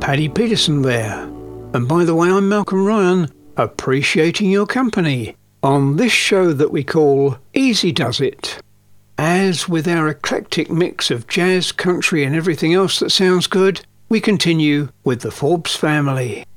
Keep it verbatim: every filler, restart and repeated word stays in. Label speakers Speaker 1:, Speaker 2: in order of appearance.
Speaker 1: Paddy Peterson there. And by the way, I'm Malcolm Ryan, appreciating your company on this show that we call Easy Does It. As with our eclectic mix of jazz, country and everything else that sounds good, we continue with the Forbes family.